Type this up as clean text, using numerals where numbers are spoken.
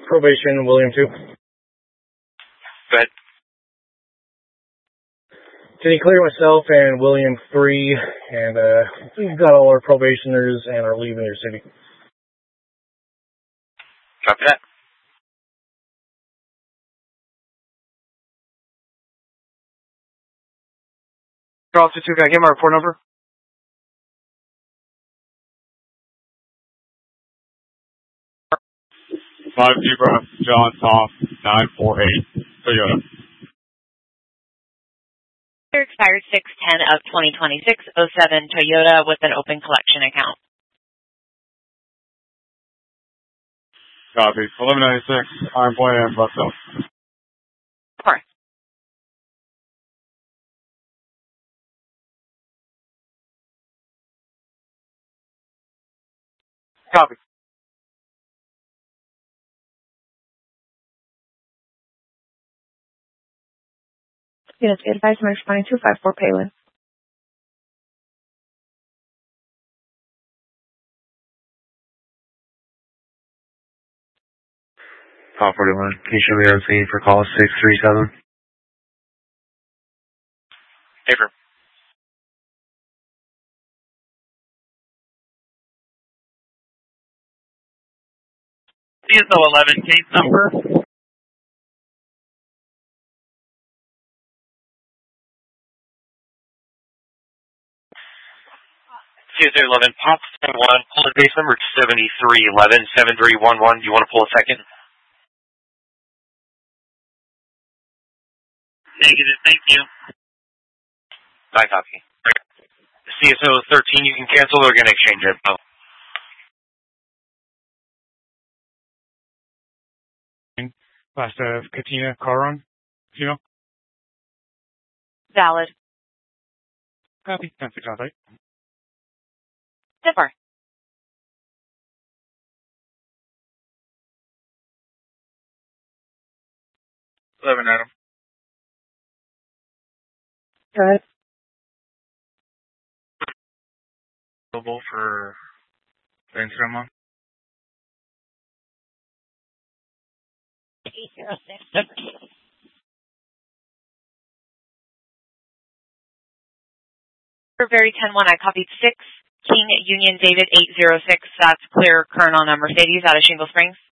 probation, William 2. Go ahead. Can you clear myself and William 3, and we've got all our probationers and are leaving your city. Copy that. Officer 2, can I get my report number? 50 John Tom 948 Toyota. Expired 6/10 of 2026, 07 Toyota with an open collection account. Copy. 1196 Iron Point and Buffalo. Four. Copy. Yes, advice, I'm responding 254 Palin. Call 41. Can you show me on scene for call 637? Paper. CSO 11 case number. CSO 11 pops 1, pull the case number 7311 7311. Do you want to pull a second? Negative, thank you. I copy. CSO 13, you can cancel. They're going to exchange it. Oh. Last of Katina Caron. You know? Valid. Copy. That's the contact. Zipper. Adam. Good. Available for Ventrema. 806. For Very 10-1, I copied 6, King Union David 806. That's clear current on a Mercedes out of Shingle Springs.